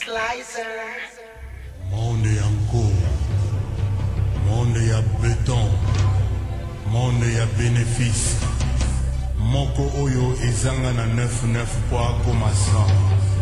Monde ya nkoma, monde ya béton, monde ya bénéfice. Moko oyo ezanga na 99 po akoma 100.